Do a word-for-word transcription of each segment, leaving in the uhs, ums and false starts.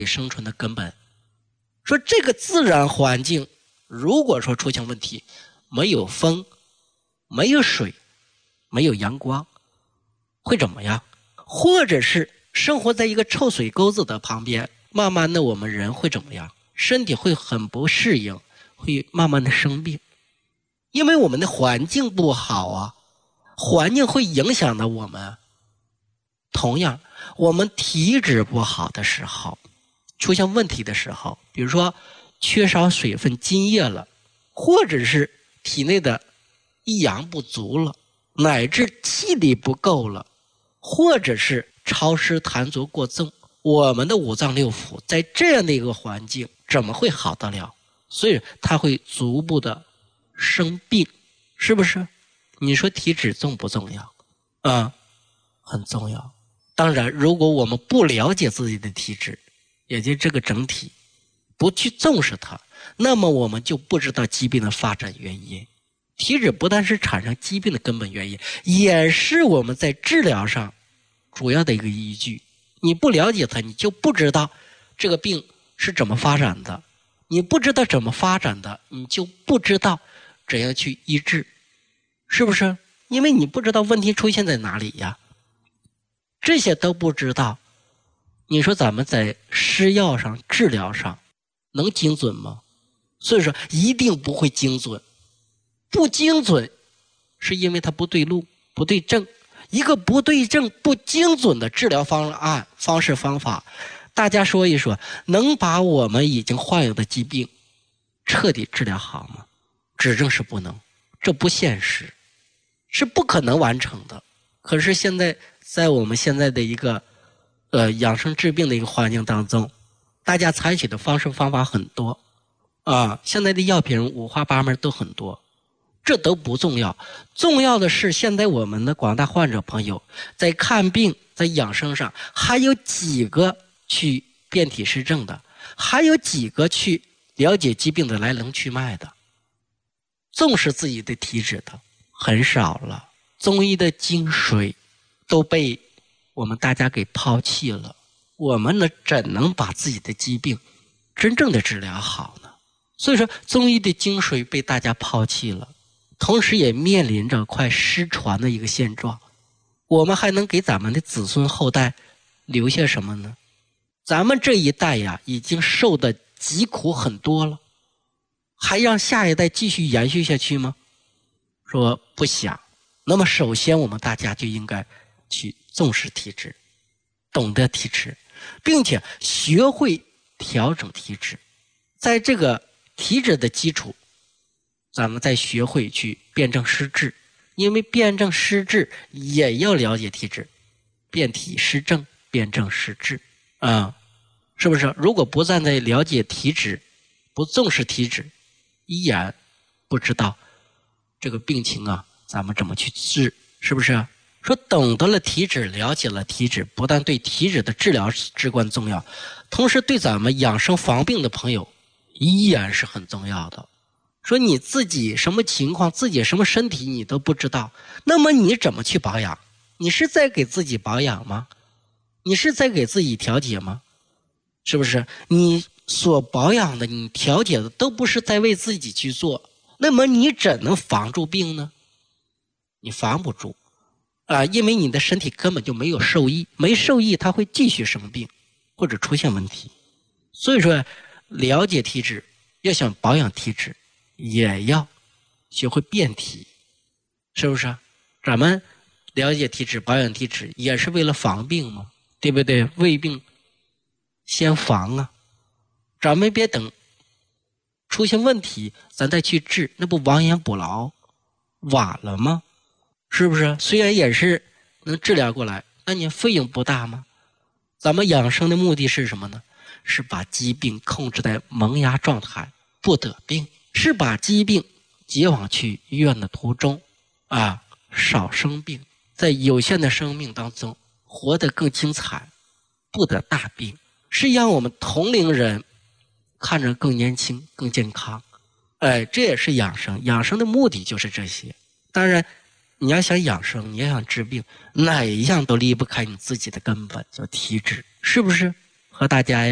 生存的根本。说这个自然环境如果说出现问题，没有风，没有水，没有阳光，会怎么样？或者是生活在一个臭水沟子的旁边，慢慢的我们人会怎么样？身体会很不适应，会慢慢的生病。因为我们的环境不好啊，环境会影响到我们。同样，我们体质不好的时候，出现问题的时候，比如说缺少水分津液了，或者是体内的益阳不足了，乃至气力不够了，或者是潮湿痰浊过重，我们的五脏六腑在这样的一个环境怎么会好得了？所以它会逐步的生病，是不是？你说体质重不重要？啊、嗯，很重要。当然，如果我们不了解自己的体质，也就这个整体，不去重视它，那么我们就不知道疾病的发展原因。体质不但是产生疾病的根本原因，也是我们在治疗上主要的一个依据。你不了解它，你就不知道这个病是怎么发展的，你不知道怎么发展的，你就不知道怎样去医治，是不是？因为你不知道问题出现在哪里呀，这些都不知道，你说咱们在施药上治疗上能精准吗？所以说一定不会精准，不精准是因为它不对路不对症。一个不对症不精准的治疗方案方式方法，大家说一说，能把我们已经患有的疾病彻底治疗好吗？指证是不能，这不现实，是不可能完成的。可是现在在我们现在的一个呃养生治病的一个环境当中，大家采取的方式方法很多啊，现在的药品五花八门都很多，这都不重要，重要的是现在我们的广大患者朋友在看病在养生上还有几个去辨体施证的，还有几个去了解疾病的来龙去脉的，重视自己的体质的很少了。中医的精髓都被我们大家给抛弃了，我们呢怎能把自己的疾病真正的治疗好呢？所以说中医的精髓被大家抛弃了，同时也面临着快失传的一个现状。我们还能给咱们的子孙后代留下什么呢？咱们这一代呀已经受的疾苦很多了，还让下一代继续延续下去吗？说不想。那么首先我们大家就应该去重视体质，懂得体质，并且学会调整体质。在这个体质的基础，咱们再学会去辨证施治，因为辨证施治也要了解体质，辨体施证，辨证施治啊、嗯，是不是？如果不站在了解体质，不重视体质，依然不知道这个病情啊咱们怎么去治，是不是？说懂得了体质，了解了体质，不但对体质的治疗至关重要，同时对咱们养生防病的朋友依然是很重要的。说你自己什么情况，自己什么身体你都不知道，那么你怎么去保养？你是在给自己保养吗？你是在给自己调节吗？是不是？你所保养的你调节的都不是在为自己去做，那么你怎能防住病呢？你防不住啊，因为你的身体根本就没有受益，没受益它会继续生病或者出现问题。所以说了解体质，要想保养体质也要学会辨体，是不是？咱们了解体质保养体质也是为了防病嘛，对不对？未病先防啊，咱们别等出现问题咱再去治，那不亡羊补牢晚了吗？是不是？虽然也是能治疗过来，那你费用不大吗？咱们养生的目的是什么呢？是把疾病控制在萌芽状态，不得病，是把疾病接往去医院的途中啊，少生病，在有限的生命当中活得更精彩，不得大病，是让我们同龄人看着更年轻更健康。哎，这也是养生，养生的目的就是这些。当然你要想养生，你要想治病，哪一样都离不开你自己的根本，叫体质，是不是？和大家呀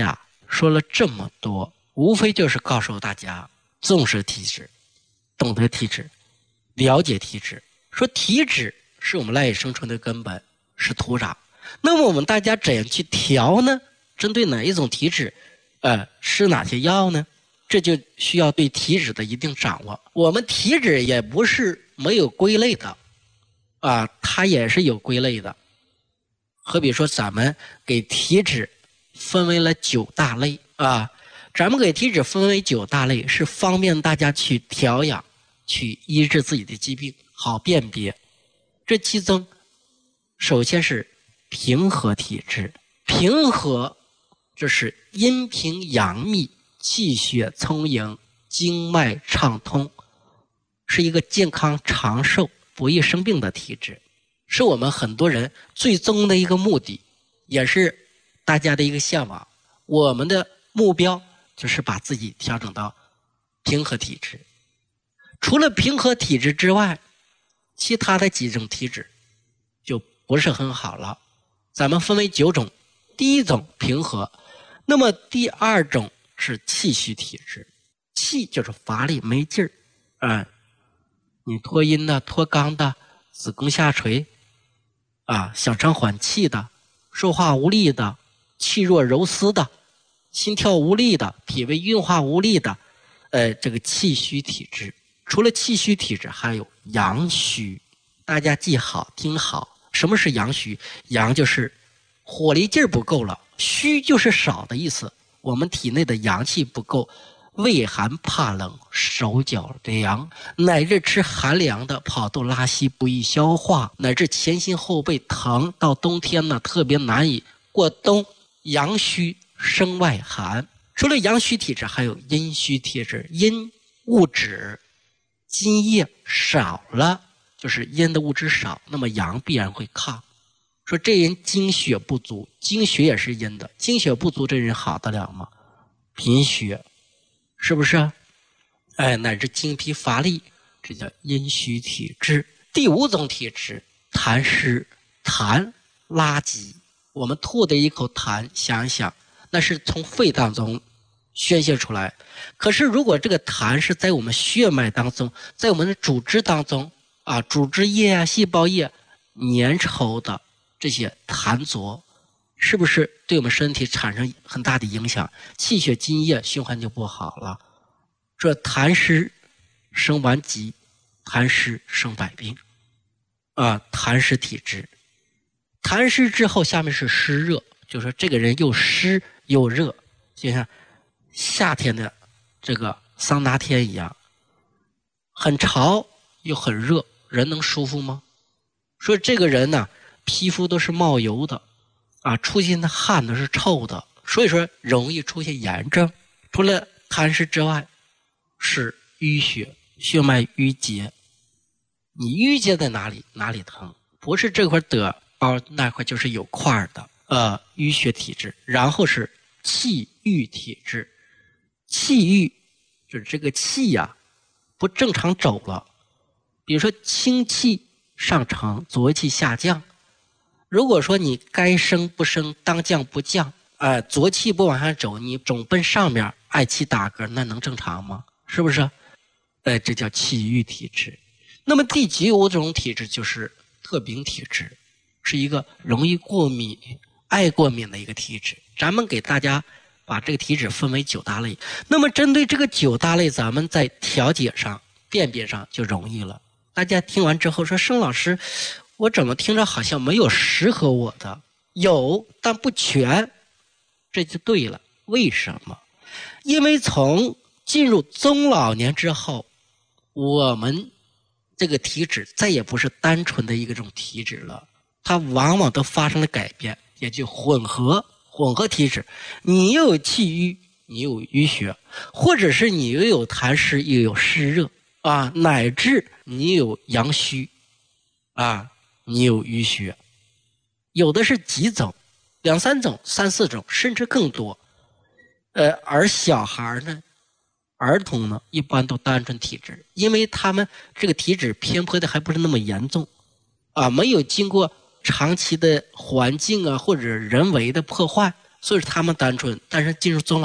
说了这么多，无非就是告诉大家重视体质，懂得体质，了解体质。说体质是我们赖以生存的根本，是土壤。那么我们大家怎样去调呢？针对哪一种体质，呃，吃哪些药呢？这就需要对体质的一定掌握。我们体质也不是没有归类的，啊，它也是有归类的。好比说，咱们给体质分为了九大类啊，咱们给体质分为九大类，是方便大家去调养、去医治自己的疾病，好辨别。这其中，首先是平和体质，平和就是阴平阳秘，气血充盈，经脉畅通，是一个健康长寿、不易生病的体质，是我们很多人最终的一个目的，也是大家的一个向往。我们的目标就是把自己调整到平和体质。除了平和体质之外，其他的几种体质就不是很好了。咱们分为九种，第一种平和，那么第二种是气虚体质。气就是乏力没劲儿，啊，你脱阴的、脱肛的、子宫下垂，啊，小肠缓气的、说话无力的、气弱柔丝的、心跳无力的、脾胃运化无力的，呃，这个气虚体质。除了气虚体质，还有阳虚。大家记好听好，什么是阳虚？阳就是火力劲儿不够了，虚就是少的意思。我们体内的阳气不够，畏寒怕冷，手脚凉，乃至吃寒凉的跑肚拉稀不易消化，乃至前心后背疼，到冬天呢特别难以过冬。阳虚生外寒。除了阳虚体质，还有阴虚体质。阴物质津液少了，就是阴的物质少，那么阳必然会亢。说这人精血不足，精血也是阴的，精血不足这人好得了吗？贫血，是不是？哎，乃至精疲乏力，这叫阴虚体质。第五种体质，痰湿。痰垃圾，我们吐的一口痰，想一想，那是从肺当中宣泄出来。可是如果这个痰是在我们血脉当中，在我们的组织当中啊，组织液啊、细胞液粘稠的这些痰浊，是不是对我们身体产生很大的影响？气血津液循环就不好了。这痰湿生顽疾，痰湿生百病啊，痰湿体质。痰湿之后，下面是湿热，就是说这个人又湿又热，就像夏天的这个桑拿天一样，很潮又很热，人能舒服吗？说这个人呢，皮肤都是冒油的啊，出现的汗都是臭的，所以说容易出现炎症。除了痰湿之外，是淤血，血脉淤结。你淤结在哪里，哪里疼，不是这块得包那块就是有块的，呃，淤血体质。然后是气郁体质。气郁就是这个气呀、啊、不正常走了，比如说清气上承，浊气下降。如果说你该升不升，当降不降，呃，浊气不往下走，你总奔上面，爱气打嗝，那能正常吗？是不是？呃，这叫气郁体质。那么第九种体质就是特禀体质，是一个容易过敏、爱过敏的一个体质。咱们给大家把这个体质分为九大类。那么针对这个九大类，咱们在调节上、辨别上就容易了。大家听完之后说，盛老师，我怎么听着好像没有适合我的？有，但不全。这就对了。为什么？因为从进入中老年之后，我们这个体质再也不是单纯的一个种体质了，它往往都发生了改变，也就混合混合体质。你又有气郁，你又有淤血，或者是你又有痰湿，又有湿热啊，乃至你有阳虚啊，你有淤血，有的是几种，两三种、三四种，甚至更多。呃，而小孩呢，儿童呢，一般都单纯体质，因为他们这个体质偏颇的还不是那么严重啊，没有经过长期的环境啊或者人为的破坏，所以他们单纯。但是进入中老